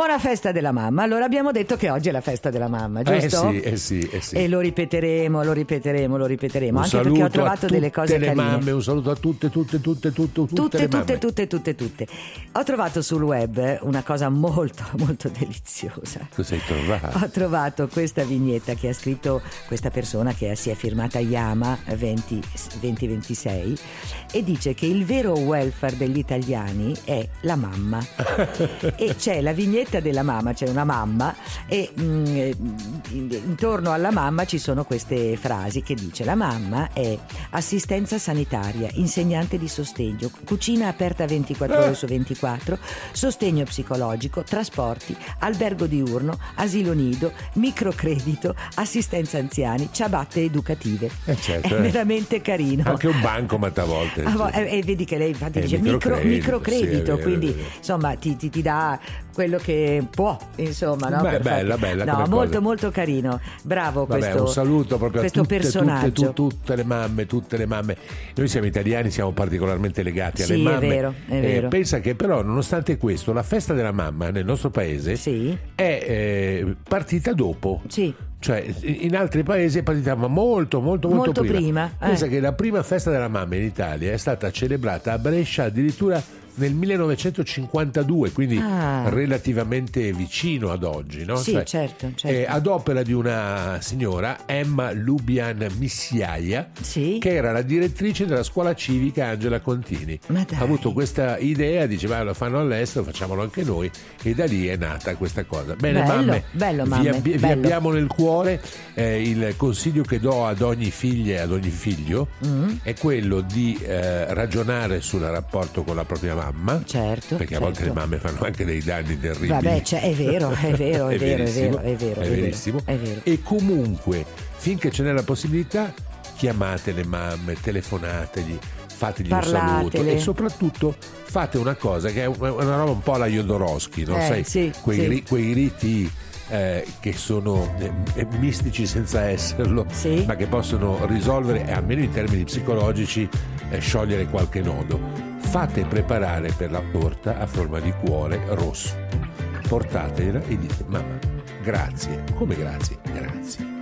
Buona festa della mamma. Allora abbiamo detto che oggi è la festa della mamma, giusto? Sì. E lo ripeteremo. Un Anche saluto perché ho trovato a delle cose tutte le carine. mamme, un saluto a tutte le mamme. Tutte. Ho trovato sul web una cosa molto molto deliziosa. Cosa hai trovato? Ho trovato questa vignetta che ha scritto questa persona che si è firmata Yama 2026 e dice che il vero welfare degli italiani è la mamma. E c'è la vignetta della mamma, c'è una mamma e intorno alla mamma ci sono queste frasi che dice: la mamma è assistenza sanitaria, insegnante di sostegno, cucina aperta 24 ore su 24, sostegno psicologico, trasporti, albergo diurno, asilo nido, microcredito, assistenza anziani, ciabatte educative. Certo, è veramente carino. Anche un bancomat a volte. E vedi che lei infatti dice sì, microcredito, è vero, quindi è vero. insomma ti dà quello che può, insomma, no? Beh, bella no, come molto cosa. molto carino. Bravo. Questo, un saluto proprio questo a personaggio. tutte le mamme. Noi siamo italiani, siamo particolarmente legati alle Sì, mamme. è vero. Pensa che però nonostante questo la festa della mamma nel nostro paese è partita dopo. Sì. Cioè in altri paesi è partita molto prima. Pensa che la prima festa della mamma in Italia è stata celebrata a Brescia addirittura nel 1952, quindi relativamente vicino ad oggi, no? Sì, certo. Ad opera di una signora, Emma Lubian Missiaia, che era la direttrice della scuola civica Angela Contini. Ha avuto questa idea, diceva lo fanno all'estero, facciamolo anche noi, e da lì è nata questa cosa. Bene, bello, mamme, vi abbiamo nel cuore. Il consiglio che do ad ogni figlia e ad ogni figlio è quello di ragionare sul rapporto con la propria mamma. Certo. Perché a volte le mamme fanno anche dei danni terribili. Vabbè, è vero. È verissimo. E comunque, finché ce n'è la possibilità, chiamate le mamme, telefonategli, fategli un saluto e soprattutto fate una cosa che è una roba un po' alla Jodorowsky, no? Sai, quei riti che sono mistici senza esserlo, ma che possono risolvere, almeno in termini psicologici, sciogliere qualche nodo. Fate preparare per la torta a forma di cuore rosso, portatela e dite: mamma, grazie. Come grazie? Grazie.